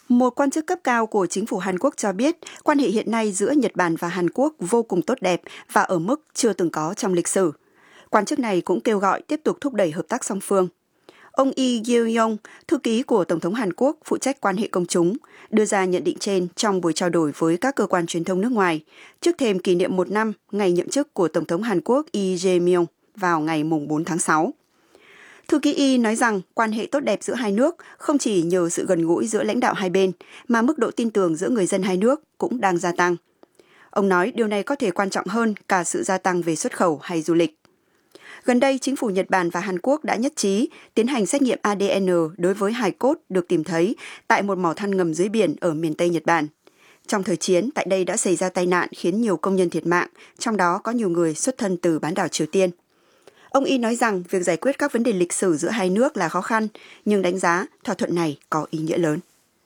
Một quan chức cấp cao của chính phủ Hàn Quốc cho biết quan hệ hiện nay giữa Nhật Bản và Hàn Quốc vô cùng tốt đẹp và ở mức chưa từng có trong lịch sử. Quan chức này cũng kêu gọi tiếp tục thúc đẩy hợp tác song phương. Ông Lee Gil-yong, thư ký của Tổng thống Hàn Quốc phụ trách quan hệ công chúng, đưa ra nhận định trên trong buổi trao đổi với các cơ quan truyền thông nước ngoài trước thềm kỷ niệm 1 năm ngày nhậm chức của Tổng thống Hàn Quốc Lee Jae-myung vào ngày 4 tháng 6. Thư ký Y nói rằng quan hệ tốt đẹp giữa hai nước không chỉ nhờ sự gần gũi giữa lãnh đạo hai bên, mà mức độ tin tưởng giữa người dân hai nước cũng đang gia tăng. Ông nói điều này có thể quan trọng hơn cả sự gia tăng về xuất khẩu hay du lịch. Gần đây, chính phủ Nhật Bản và Hàn Quốc đã nhất trí tiến hành xét nghiệm ADN đối với hài cốt được tìm thấy tại một mỏ than ngầm dưới biển ở miền Tây Nhật Bản. Trong thời chiến, tại đây đã xảy ra tai nạn khiến nhiều công nhân thiệt mạng, trong đó có nhiều người xuất thân từ bán đảo Triều Tiên. Ông Y nói rằng việc giải quyết các vấn đề lịch sử giữa hai nước là khó khăn, nhưng đánh giá thỏa thuận này có ý nghĩa lớn.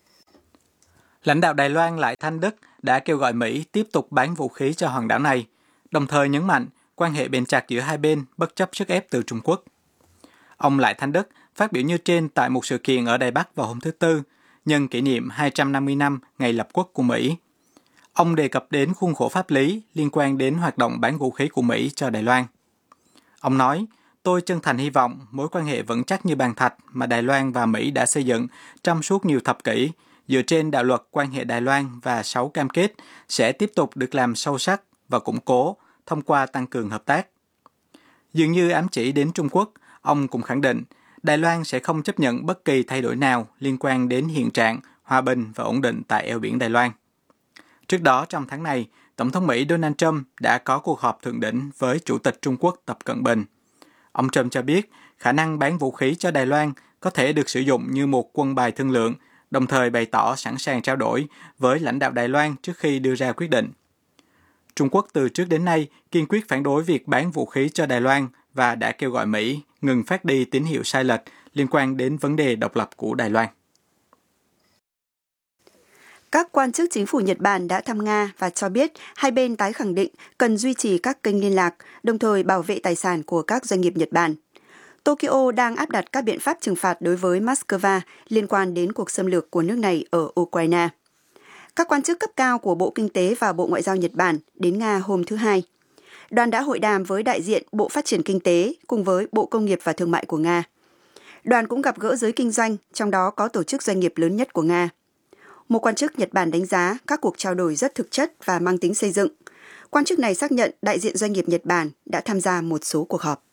Lãnh đạo Đài Loan Lại Thanh Đức đã kêu gọi Mỹ tiếp tục bán vũ khí cho hòn đảo này, đồng thời nhấn mạnh quan hệ bền chặt giữa hai bên bất chấp sức ép từ Trung Quốc. Ông Lại Thanh Đức phát biểu như trên tại một sự kiện ở Đài Bắc vào hôm thứ Tư, nhân kỷ niệm 250 năm ngày lập quốc của Mỹ. Ông đề cập đến khuôn khổ pháp lý liên quan đến hoạt động bán vũ khí của Mỹ cho Đài Loan. Ông nói, tôi chân thành hy vọng mối quan hệ vững chắc như bàn thạch mà Đài Loan và Mỹ đã xây dựng trong suốt nhiều thập kỷ dựa trên đạo luật quan hệ Đài Loan và 6 cam kết sẽ tiếp tục được làm sâu sắc và củng cố thông qua tăng cường hợp tác. Dường như ám chỉ đến Trung Quốc, ông cũng khẳng định Đài Loan sẽ không chấp nhận bất kỳ thay đổi nào liên quan đến hiện trạng, hòa bình và ổn định tại eo biển Đài Loan. Trước đó trong tháng này, Tổng thống Mỹ Donald Trump đã có cuộc họp thượng đỉnh với Chủ tịch Trung Quốc Tập Cận Bình. Ông Trump cho biết khả năng bán vũ khí cho Đài Loan có thể được sử dụng như một quân bài thương lượng, đồng thời bày tỏ sẵn sàng trao đổi với lãnh đạo Đài Loan trước khi đưa ra quyết định. Trung Quốc từ trước đến nay kiên quyết phản đối việc bán vũ khí cho Đài Loan và đã kêu gọi Mỹ ngừng phát đi tín hiệu sai lệch liên quan đến vấn đề độc lập của Đài Loan. Các quan chức chính phủ Nhật Bản đã thăm Nga và cho biết hai bên tái khẳng định cần duy trì các kênh liên lạc, đồng thời bảo vệ tài sản của các doanh nghiệp Nhật Bản. Tokyo đang áp đặt các biện pháp trừng phạt đối với Moscow liên quan đến cuộc xâm lược của nước này ở Ukraine. Các quan chức cấp cao của Bộ Kinh tế và Bộ Ngoại giao Nhật Bản đến Nga hôm thứ Hai. Đoàn đã hội đàm với đại diện Bộ Phát triển Kinh tế cùng với Bộ Công nghiệp và Thương mại của Nga. Đoàn cũng gặp gỡ giới kinh doanh, trong đó có tổ chức doanh nghiệp lớn nhất của Nga. Một quan chức Nhật Bản đánh giá các cuộc trao đổi rất thực chất và mang tính xây dựng. Quan chức này xác nhận đại diện doanh nghiệp Nhật Bản đã tham gia một số cuộc họp.